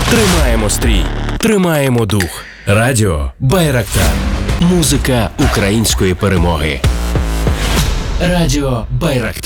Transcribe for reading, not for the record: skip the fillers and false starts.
Тримаємо стрій, тримаємо дух. Радіо Байрактар. Музика української перемоги. Радіо Байрактар.